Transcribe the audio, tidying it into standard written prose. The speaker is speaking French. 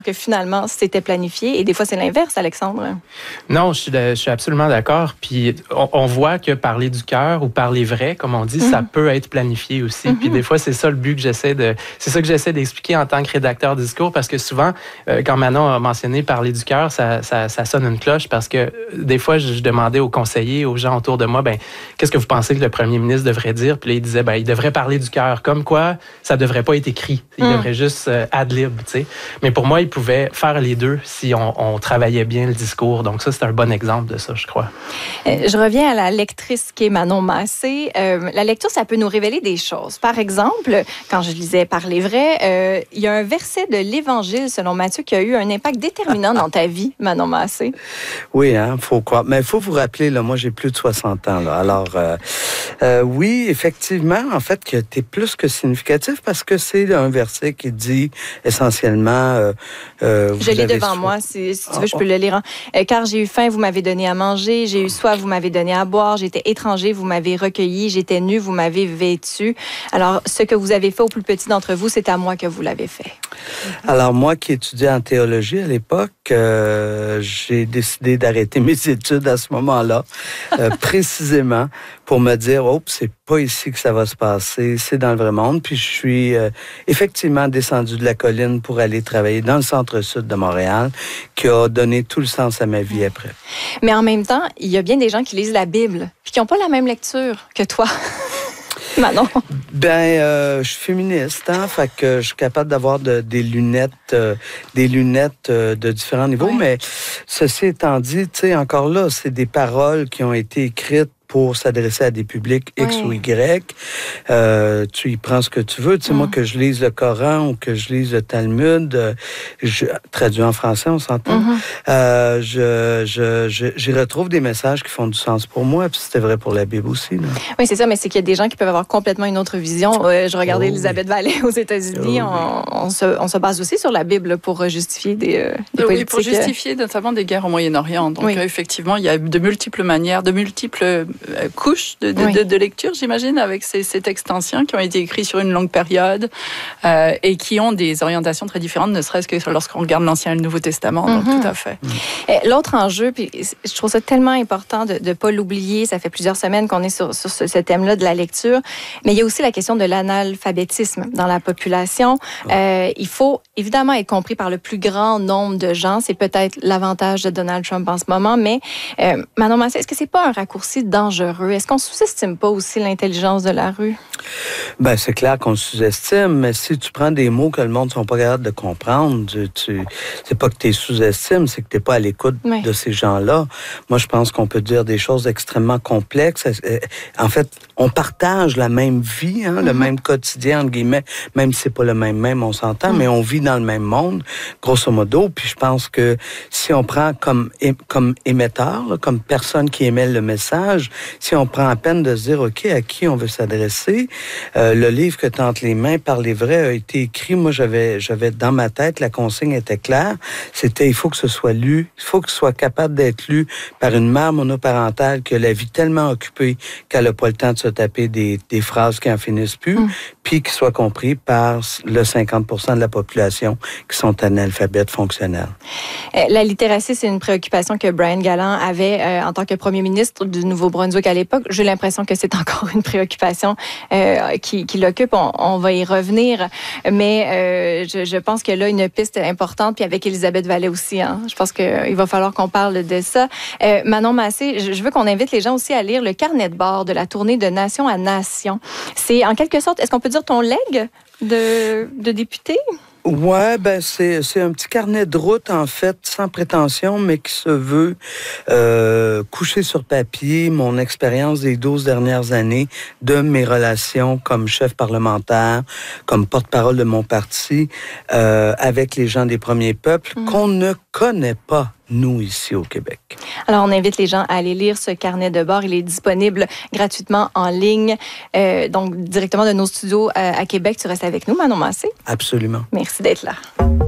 que finalement, c'était planifié. Et des fois, c'est l'inverse, Alexandre. Non, je suis absolument d'accord. Puis on voit que parler du cœur ou parler vrai, comme on dit, ça peut être planifié aussi. Puis des fois, c'est ça le but que c'est ça que j'essaie d'expliquer en tant que rédacteur de discours, parce que souvent, quand Manon a mentionné parler du cœur, ça sonne une cloche, parce que des fois, je demandais aux conseillers, aux gens autour de moi, qu'est-ce que vous pensez que le premier ministre devrait dire? Puis là, il disait, il devrait parler du cœur, comme quoi ça devrait pas être écrit. Il devrait juste ad-lib, tu sais. Mais pour moi, il pouvait faire les deux si on travaillait bien le discours. Donc ça, c'est un bon exemple de ça, je crois. Je reviens à la lectrice qui est Manon Massé. La lecture, ça peut nous révéler des choses. Par exemple, quand je lisais Parler vrai, il y a un verset de l'Évangile, selon Matthieu, qui a eu un impact déterminant dans ta vie, Manon Massé. Oui, faut croire. Mais il faut vous rappeler, là, moi, j'ai plus de 60 ans. Là. Alors, oui, effectivement, en fait, que t'es plus que significatif, parce que c'est un verset qui dit essentiellement... je l'ai devant moi. Si tu veux, je peux le lire. Car j'ai eu faim, vous m'avez donné à manger. J'ai eu soif, vous m'avez donné à boire. J'étais étranger, vous m'avez recueilli. J'étais nu, vous m'avez vêtu. Alors, ce que vous avez fait au plus petit d'entre vous, c'est à moi que vous l'avez fait. Alors, moi qui étudiais en théologie à l'époque, j'ai décidé d'arrêter mes études à ce moment-là, précisément pour me dire, c'est pas ici que ça va se passer, c'est dans le vrai monde. Puis je suis effectivement descendu de la colline pour aller travailler dans le centre-sud de Montréal, qui a donné tout le sens à ma vie après. Mais en même temps, il y a bien des gens qui lisent la Bible, puis qui n'ont pas la même lecture que toi. Manon. Je suis féministe, fait que je suis capable d'avoir des lunettes de différents niveaux. Ouais. Mais ceci étant dit, tu sais, encore là, c'est des paroles qui ont été écrites pour s'adresser à des publics X ou Y. Tu y prends ce que tu veux. Tu sais, moi, que je lise le Coran ou que je lise le Talmud, traduit en français, on s'entend, j'y retrouve des messages qui font du sens pour moi, puis c'était vrai pour la Bible aussi. Là. Oui, c'est ça, mais c'est qu'il y a des gens qui peuvent avoir complètement une autre vision. Je regardais Elisabeth Vallée aux États-Unis. On se base aussi sur la Bible pour justifier des politiques. Oui, pour justifier notamment des guerres au Moyen-Orient. Donc, effectivement, il y a de multiples manières, de multiples couches de lecture, j'imagine, avec ces textes anciens qui ont été écrits sur une longue période et qui ont des orientations très différentes, ne serait-ce que lorsqu'on regarde l'Ancien et le Nouveau Testament. Donc, tout à fait. L'autre enjeu, puis je trouve ça tellement important de ne pas l'oublier, ça fait plusieurs semaines qu'on est sur ce thème-là de la lecture, mais il y a aussi la question de l'analphabétisme dans la population. Il faut évidemment être compris par le plus grand nombre de gens. C'est peut-être l'avantage de Donald Trump en ce moment, mais Manon Massé, est-ce que c'est pas un raccourci dangereux? Est-ce qu'on ne sous-estime pas aussi l'intelligence de la rue? C'est clair qu'on sous-estime, mais si tu prends des mots que le monde ne sont pas capables de comprendre, c'est pas que tu les sous-estimes, c'est que tu n'es pas à l'écoute de ces gens-là. Moi, je pense qu'on peut dire des choses extrêmement complexes. En fait, on partage la même vie, le même quotidien, entre guillemets, même si c'est pas le même, on s'entend, mais on vit dans le même monde, grosso modo. Puis je pense que si on prend comme émetteur, là, comme personne qui émet le message, si on prend la peine de se dire, OK, à qui on veut s'adresser, le livre que t'as entre les mains, Parler vrai, a été écrit. Moi, j'avais dans ma tête, la consigne était claire. C'était, il faut que ce soit lu, il faut que ce soit capable d'être lu par une mère monoparentale qui a la vie tellement occupée qu'elle n'a pas le temps de se taper des phrases qui en finissent plus, puis qui soit compris par le 50% de la population qui sont analphabètes fonctionnels. La littératie, c'est une préoccupation que Brian Gallant avait en tant que premier ministre du Nouveau-Brunswick à l'époque. J'ai l'impression que c'est encore une préoccupation qui l'occupe. On va y revenir, mais je pense que là, une piste importante, puis avec Elisabeth Vallée aussi, je pense qu'il va falloir qu'on parle de ça. Manon Massé, je veux qu'on invite les gens aussi à lire le carnet de bord de la tournée de nation à nation. C'est en quelque sorte, est-ce qu'on peut dire ton legs de député? Ouais, c'est un petit carnet de route, en fait, sans prétention, mais qui se veut coucher sur papier mon expérience des 12 dernières années de mes relations comme chef parlementaire, comme porte-parole de mon parti, avec les gens des Premiers Peuples, qu'on ne connaît pas, nous, ici au Québec. Alors, on invite les gens à aller lire ce carnet de bord. Il est disponible gratuitement en ligne. Donc, directement de nos studios à Québec. Tu restes avec nous, Manon Massé? Absolument. Merci d'être là.